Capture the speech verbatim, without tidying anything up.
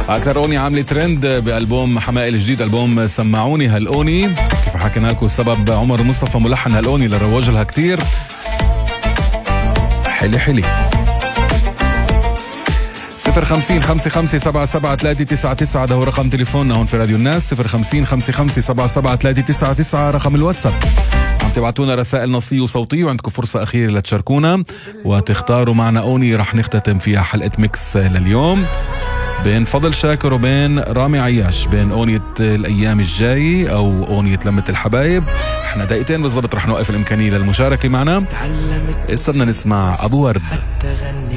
أكثر أغنية عاملة ترند بألبوم حماقي الجديد، ألبوم سمعوني هالأغنية. كيف حكينا لكم السبب، عمر مصطفى ملحن هالأغنية اللي روج لها كتير. حلي حلي. صفر خمسين خمسة خمسة سبعة سبعة ثلاثة تسعة تسعة ده هو رقم تليفوننا هون في راديو الناس. صفر خمسين خمسة خمسة سبعة سبعة ثلاثة تسعة تسعة رقم الواتساب. عم تبعتونا رسائل نصية وصوتية، وعندكم فرصة أخيرة لتشاركونا وتختاروا معنا أغنية رح نختتم فيها حلقة ميكس لليوم، بين فضل شاكر وبين رامي عياش، بين أغنية الأيام الجاي أو أغنية لمة الحبايب. احنا دقيقتين بالضبط رح نوقف الإمكانية للمشاركة معنا. إسا بدنا نسمع أبو ورد.